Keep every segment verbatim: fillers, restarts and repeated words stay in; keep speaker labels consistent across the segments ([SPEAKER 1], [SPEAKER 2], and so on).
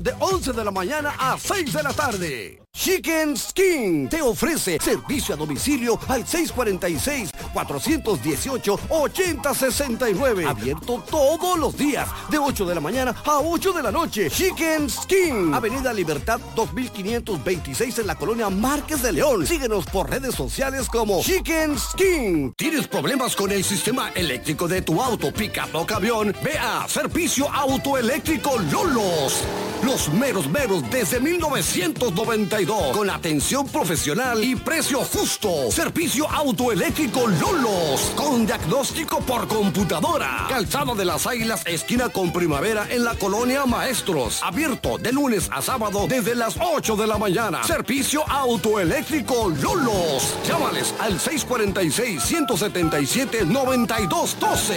[SPEAKER 1] De once de la mañana a seis de la tarde. Chicken Skin te ofrece servicio a domicilio al seis cuatro seis, cuatro uno ocho, ocho cero seis nueve. Abierto todos los días, de ocho de la mañana a ocho de la noche. Chicken Skin, Avenida Libertad dos mil quinientos veintiséis en la colonia Márquez de León. Síguenos por redes sociales como Chicken Skin. ¿Tienes problemas con el sistema eléctrico de tu auto, pickup o camión? Ve a Servicio Autoeléctrico Lolos. Los meros meros desde mil novecientos noventa y dos. Con atención profesional y precio justo. Servicio Autoeléctrico Lolos. Con diagnóstico por computadora. Calzada de las Águilas, esquina con Primavera en la colonia Maestros. Abierto de lunes a sábado desde las ocho de la mañana. Servicio Autoeléctrico Lolos. Llámales al seis cuatro seis, uno siete siete, nueve dos uno dos.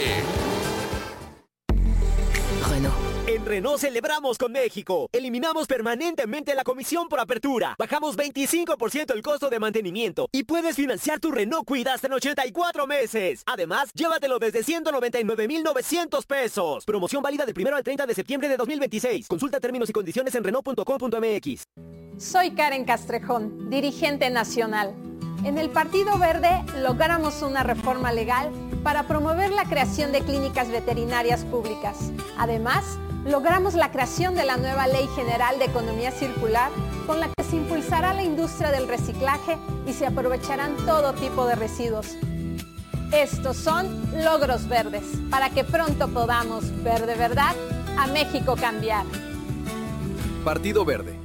[SPEAKER 2] En Renault celebramos con México. Eliminamos permanentemente la comisión por apertura. Bajamos veinticinco por ciento el costo de mantenimiento. Y puedes financiar tu Renault Kwid hasta en ochenta y cuatro meses. Además, llévatelo desde ciento noventa y nueve mil novecientos pesos. Promoción válida del primero al treinta de septiembre de dos mil veintiséis. Consulta términos y condiciones en Renault punto com punto m x.
[SPEAKER 3] Soy Karen Castrejón, dirigente nacional. En el Partido Verde logramos una reforma legal para promover la creación de clínicas veterinarias públicas. Además, logramos la creación de la nueva Ley General de Economía Circular, con la que se impulsará la industria del reciclaje y se aprovecharán todo tipo de residuos. Estos son logros verdes, para que pronto podamos ver de verdad a México cambiar.
[SPEAKER 4] Partido Verde.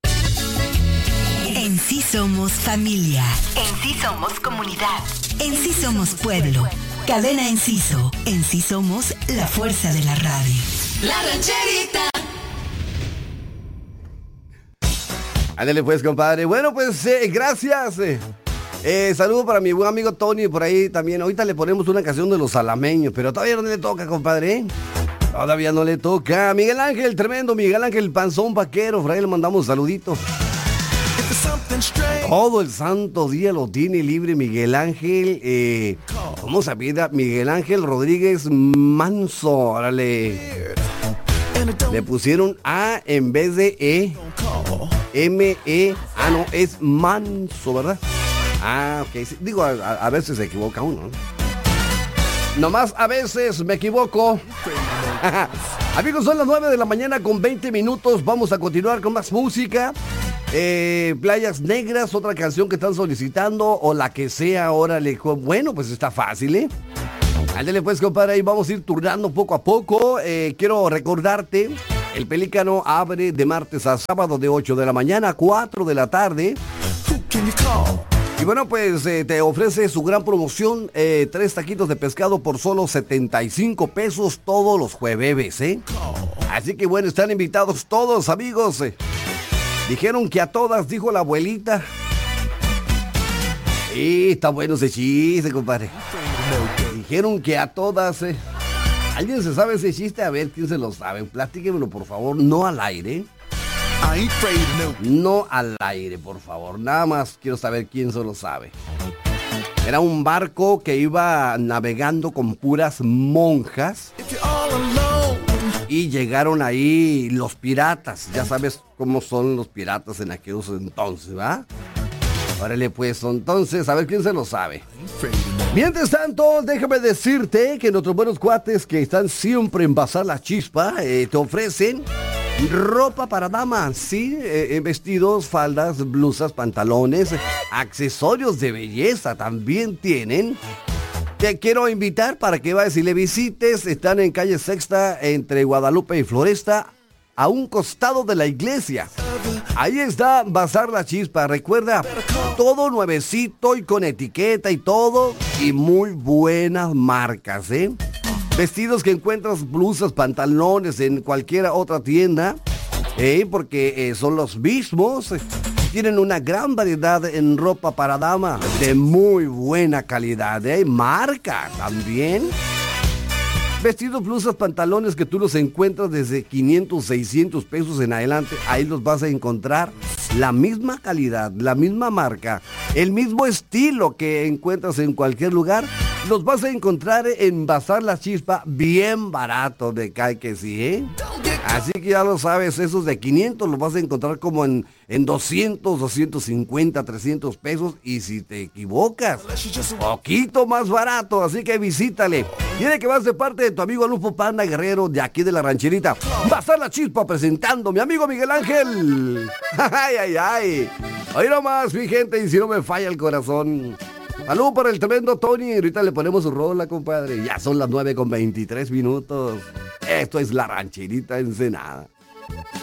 [SPEAKER 5] En sí somos familia. En sí somos comunidad. En sí somos pueblo. Cadena Enciso. En sí somos la fuerza de la radio.
[SPEAKER 6] La rancherita.
[SPEAKER 1] Ándale pues, compadre. Bueno, pues, eh, gracias. Eh, eh, saludo para mi buen amigo Tony por ahí también. Ahorita le ponemos una canción de los salameños, pero todavía no le toca, compadre. ¿eh? Todavía no le toca. Miguel Ángel, tremendo. Miguel Ángel, panzón vaquero. Por ahí le mandamos saluditos. Todo el santo día lo tiene libre Miguel Ángel. Eh, ¿Cómo se apellida? Miguel Ángel Rodríguez Manso. Órale. Le pusieron A en vez de E. M E. Ah, no, es Manso, ¿verdad? Ah, ok. Sí, digo, a, a veces se equivoca uno, ¿no? Nomás a veces me equivoco. Amigos, son las nueve de la mañana con veinte minutos. Vamos a continuar con más música. Eh, Playas Negras, otra canción que están solicitando, o la que sea, órale. Bueno, pues está fácil, ¿eh? Ándale pues, compadre, ahí vamos a ir turnando poco a poco. Eh, quiero recordarte, el Pelícano abre de martes a sábado de ocho de la mañana a cuatro de la tarde. Y bueno, pues eh, te ofrece su gran promoción, eh, tres taquitos de pescado por solo setenta y cinco pesos todos los jueves, ¿eh? Así que bueno, están invitados todos, amigos. Eh. Dijeron que a todas, dijo la abuelita. Sí, está bueno ese chiste, compadre. Dijeron que a todas, eh. ¿Alguien se sabe ese chiste? A ver, ¿quién se lo sabe? Platíquemelo, por favor, no al aire. No al aire, por favor. Nada más quiero saber quién se lo sabe. Era un barco que iba navegando con puras monjas. Y llegaron ahí los piratas. Ya sabes cómo son los piratas en aquellos entonces, ¿va? Órale pues, entonces, a ver quién se lo sabe. Mientras tanto, déjame decirte que nuestros buenos cuates que están siempre en Bazar La Chispa, eh, te ofrecen ropa para damas, sí, eh, vestidos, faldas, blusas, pantalones, accesorios de belleza también tienen. Te quiero invitar para que vayas y le visites. Están en calle Sexta, entre Guadalupe y Floresta, a un costado de la iglesia. Ahí está Bazar La Chispa. Recuerda, todo nuevecito y con etiqueta y todo. Y muy buenas marcas, ¿eh? Vestidos que encuentras, blusas, pantalones en cualquier otra tienda. ¿eh? Porque eh, son los mismos. Tienen una gran variedad en ropa para dama de muy buena calidad, ¿eh? Marca también. Vestidos, blusas, pantalones que tú los encuentras desde quinientos, seiscientos pesos en adelante. Ahí los vas a encontrar. La misma calidad, la misma marca, el mismo estilo que encuentras en cualquier lugar. Los vas a encontrar en Bazar La Chispa, bien barato, de cae que sí, ¿eh? Así que ya lo sabes, esos de quinientos los vas a encontrar como en, en doscientos, doscientos cincuenta, trescientos pesos. Y si te equivocas, poquito más barato. Así que visítale. Tiene que vas de parte de tu amigo Alufo Panda Guerrero de aquí de La Rancherita. Va a estar La Chispa presentando mi amigo Miguel Ángel. Ay, ay, ay. Ahí nomás, mi gente, y si no me falla el corazón. Salud por el tremendo Tony. Ahorita le ponemos su rola, compadre. Ya son las nueve con veintitrés minutos. Esto es La Rancherita Ensenada.